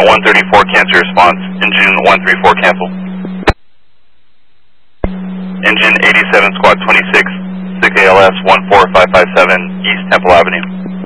134 cancel response. Engine 134 cancel. Engine 87 squad 26, 6ALS 14557 East Temple Avenue.